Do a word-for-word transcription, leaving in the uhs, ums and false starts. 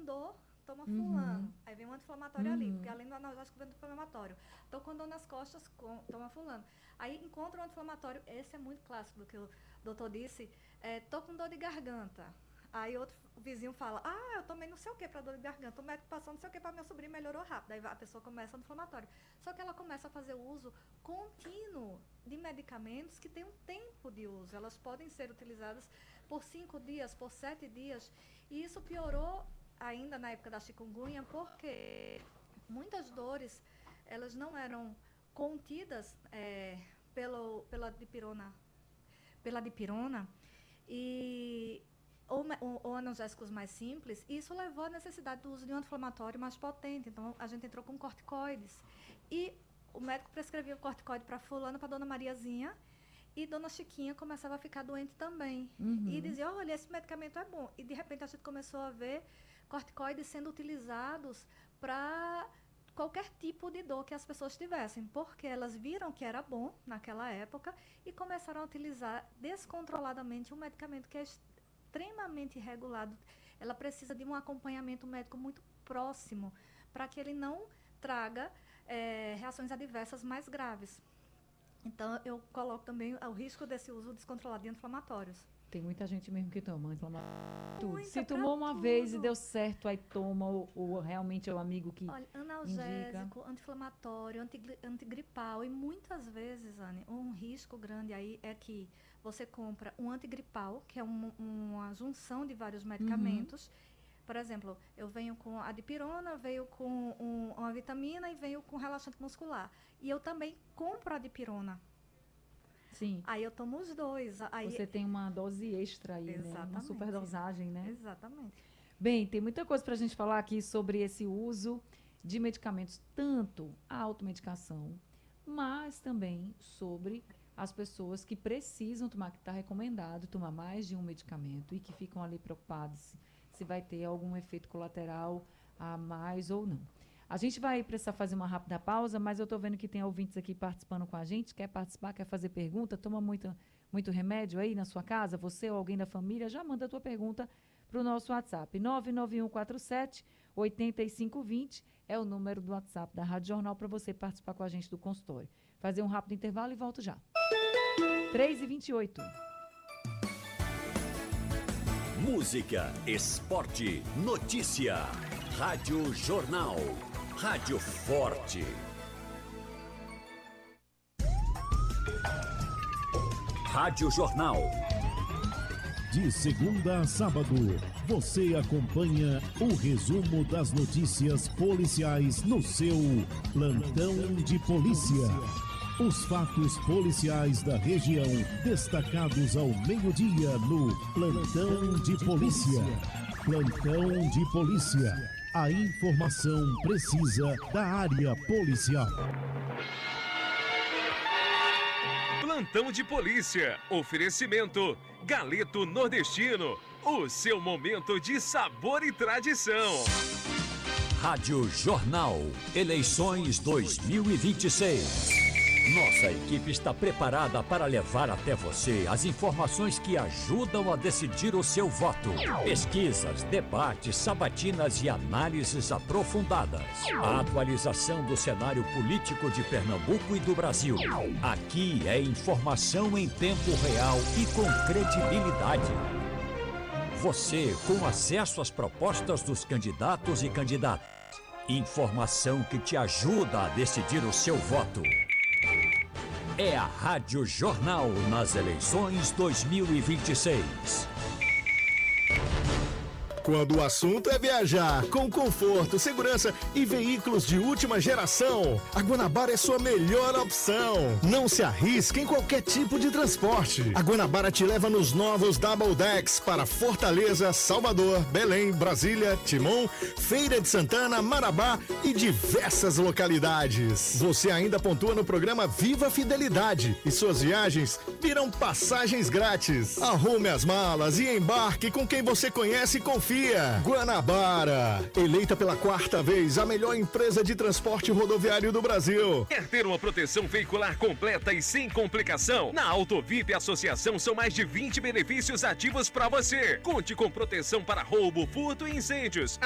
dor, toma Uhum. fulano. Aí vem um anti-inflamatório Uhum. ali, porque além do analgésico vem o anti-inflamatório. Tô com dor nas costas, com, toma fulano. Aí encontra um anti-inflamatório, esse é muito clássico do que o doutor disse, é, tô com dor de garganta. Aí outro vizinho fala, ah, eu tomei não sei o que para dor de garganta, o médico passou não sei o que para meu sobrinho, melhorou rápido. Aí a pessoa começa no inflamatório. Só que ela começa a fazer o uso contínuo de medicamentos que têm um tempo de uso. Elas podem ser utilizadas por cinco dias, por sete dias. E isso piorou ainda na época da chikungunya, porque muitas dores, elas não eram contidas é, pelo, pela dipirona, pela dipirona, e ou, ou, ou analgésicos mais simples, e isso levou à necessidade do uso de um anti-inflamatório mais potente. Então, a gente entrou com corticoides. E o médico prescrevia o corticoide para fulano, para dona Mariazinha, e dona Chiquinha começava a ficar doente também. Uhum. E dizia, olha, esse medicamento é bom. E, de repente, a gente começou a ver corticoides sendo utilizados para qualquer tipo de dor que as pessoas tivessem, porque elas viram que era bom naquela época e começaram a utilizar descontroladamente um medicamento que é extremamente regulado. Ela precisa de um acompanhamento médico muito próximo para que ele não traga é, reações adversas mais graves. Então, eu coloco também o risco desse uso descontrolado de anti-inflamatórios. Tem muita gente mesmo que toma inflamatório. Se Muita tomou uma tudo. vez e deu certo, aí toma, ou, ou realmente é o amigo que Olha, analgésico, anti-inflamatório, antigri- antigripal. E muitas vezes, Anne, um risco grande aí é que você compra um antigripal, que é um, uma junção de vários medicamentos. Uhum. Por exemplo, eu venho com a dipirona, venho com um, uma vitamina e venho com relaxante muscular. E eu também compro a dipirona. Sim. Aí eu tomo os dois. Aí você tem uma dose extra aí, exatamente, né? Uma superdosagem, né? Exatamente. Bem, tem muita coisa para a gente falar aqui sobre esse uso de medicamentos, tanto a automedicação, mas também sobre as pessoas que precisam tomar, que está recomendado tomar mais de um medicamento e que ficam ali preocupadas se vai ter algum efeito colateral a mais ou não. A gente vai precisar fazer uma rápida pausa, mas eu estou vendo que tem ouvintes aqui participando com a gente. Quer participar, quer fazer pergunta? Toma muito, muito remédio aí na sua casa? Você ou alguém da família? Já manda a tua pergunta para o nosso WhatsApp. nove nove um quatro sete, oito cinco dois zero é o número do WhatsApp da Rádio Jornal para você participar com a gente do consultório. Fazer um rápido intervalo e volto já. três e vinte e oito. Música, esporte, notícia. Rádio Jornal. Rádio Forte. Rádio Jornal. De segunda a sábado, você acompanha o resumo das notícias policiais no seu Plantão de Polícia. Os fatos policiais da região destacados ao meio-dia no Plantão de Polícia. Plantão de Polícia. A informação precisa da área policial. Plantão de Polícia. Oferecimento Galeto Nordestino. O seu momento de sabor e tradição. Rádio Jornal. Eleições dois mil e vinte e seis. Nossa equipe está preparada para levar até você as informações que ajudam a decidir o seu voto. Pesquisas, debates, sabatinas e análises aprofundadas. A atualização do cenário político de Pernambuco e do Brasil. Aqui é informação em tempo real e com credibilidade. Você com acesso às propostas dos candidatos e candidatas. Informação que te ajuda a decidir o seu voto. É a Rádio Jornal nas eleições dois mil e vinte e seis. Quando o assunto é viajar com conforto, segurança e veículos de última geração, a Guanabara é sua melhor opção. Não se arrisque em qualquer tipo de transporte. A Guanabara te leva nos novos Double Decks para Fortaleza, Salvador, Belém, Brasília, Timon, Feira de Santana, Marabá e diversas localidades. Você ainda pontua no programa Viva Fidelidade e suas viagens virão passagens grátis. Arrume as malas e embarque com quem você conhece e confia. Guanabara, eleita pela quarta vez a melhor empresa de transporte rodoviário do Brasil. Quer ter uma proteção veicular completa e sem complicação? Na Autovip Associação são mais de vinte benefícios ativos para você. Conte com proteção para roubo, furto e incêndios.